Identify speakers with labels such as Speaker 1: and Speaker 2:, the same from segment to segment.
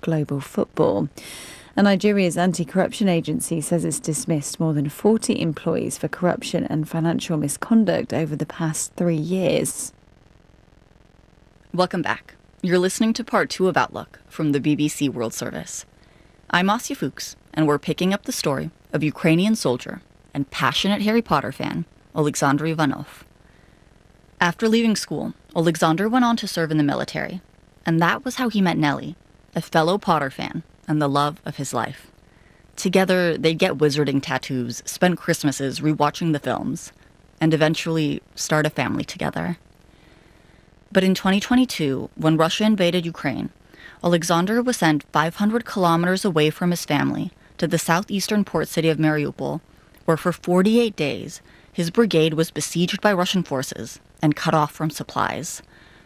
Speaker 1: global football. And Nigeria's anti-corruption agency says it's dismissed more than 40 employees for corruption and financial misconduct over the past 3 years.
Speaker 2: Welcome back. You're listening to part 2 of Outlook from the BBC World Service. I'm Asya Fuchs, and we're picking up the story of Ukrainian soldier and passionate Harry Potter fan, Alexander Ivanov. After leaving school, Alexander went on to serve in the military, and that was how he met Nellie, a fellow Potter fan and the love of his life. Together, they'd get wizarding tattoos, spend Christmases rewatching the films, and eventually start a family together. But in 2022, when Russia invaded Ukraine, Alexander was sent 500 kilometers away from his family to the southeastern port city of Mariupol, where for 48 days, his brigade was besieged by Russian forces and cut off from supplies.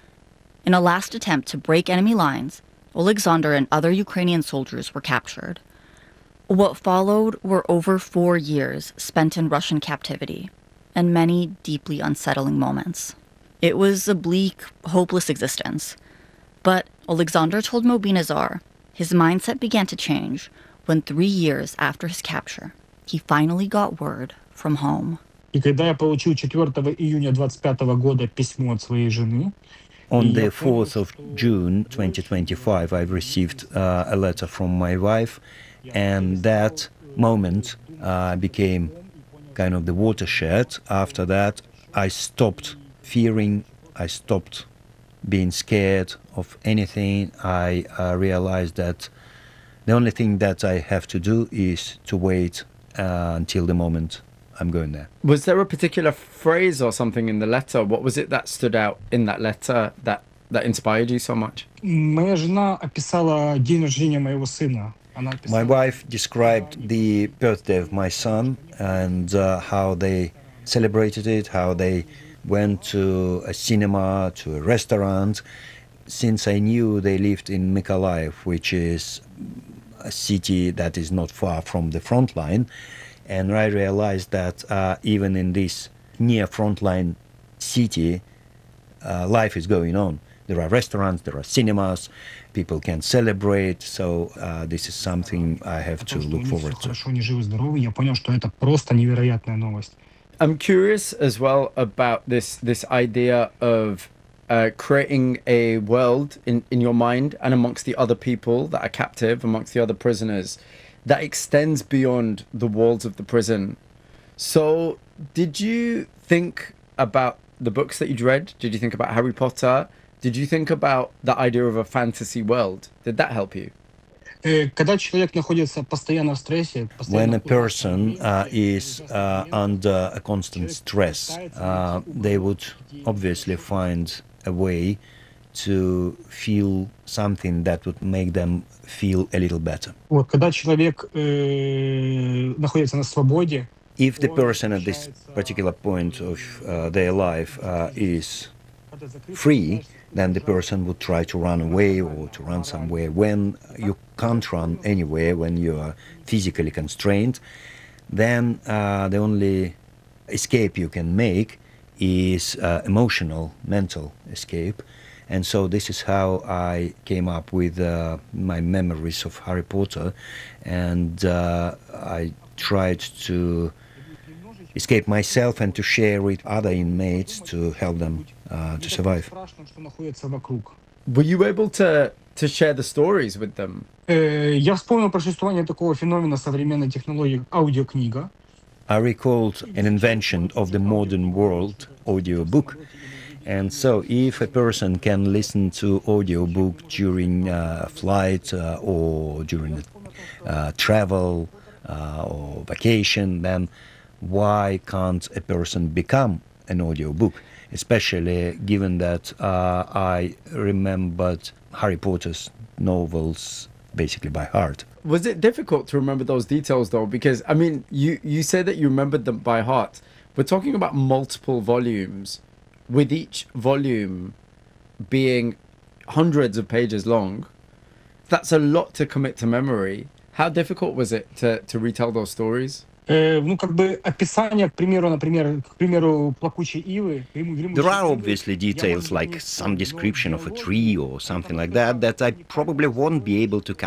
Speaker 2: In a last attempt to break enemy lines, Alexander and other Ukrainian soldiers were captured. What followed were over 4 years spent in Russian captivity, and many deeply unsettling moments. It was a bleak, hopeless existence. But Alexander told Mobeen Azar his mindset began to change when 3 years after his capture, he finally got word from home.
Speaker 3: И когда я получил 4 июня 25 года письмо от своей жены,
Speaker 4: On the 4th of June 2025, I received a letter from my wife, and that moment became kind of the watershed. After that, I stopped fearing, I stopped being scared of anything. I realized that the only thing that I have to do is to wait until the moment I'm going there.
Speaker 5: Was there a particular phrase or something in the letter? What was it that stood out in that letter that inspired you so much?
Speaker 3: моя жена описала день рождения моего сына.
Speaker 4: My wife described the birthday of my son and how they celebrated it, how they went to a cinema, to a restaurant. Since I knew they lived in Mykolaiv, which is a city that is not far from the front line, and I realized that even in this near frontline city, life is going on. There are restaurants, there are cinemas, people can celebrate, so this is something I have to look forward to.
Speaker 5: I'm curious as well about this idea of creating a world in your mind and amongst the other people that are captive, amongst the other prisoners, that extends beyond the walls of the prison. So did you think about the books that you'd read? Did you think about Harry Potter? Did you think about the idea of a fantasy world? Did that help you?
Speaker 4: When a person is under a constant stress, they would obviously find a way to feel something that would make them feel a little better. If the person at this particular point of their life is free, then the person would try to run away or to run somewhere. When you can't run anywhere, when you are physically constrained, then the only escape you can make is emotional, mental escape. And so this is how I came up with my memories of Harry Potter, and I tried to escape myself and to share with other inmates to help them to survive.
Speaker 5: Were you able to share the stories with them?
Speaker 3: Я вспомнил про существование такого феномена современной технологии аудиокнига.
Speaker 4: I recalled an invention of the modern world, audiobook. And so if a person can listen to audiobook during a flight or during travel or vacation, then why can't a person become an audiobook? Especially given that I remembered Harry Potter's novels basically by heart.
Speaker 5: Was it difficult to remember those details though? Because, I mean, you say that you remembered them by heart. We're talking about multiple volumes, with each volume being hundreds of pages long. That's a lot to commit to memory. How difficult was it to retell those stories?
Speaker 3: Ну, как бы описание, к примеру, плакучей ивы.
Speaker 4: There are obviously details like some description of a tree or something like that I probably won't be able to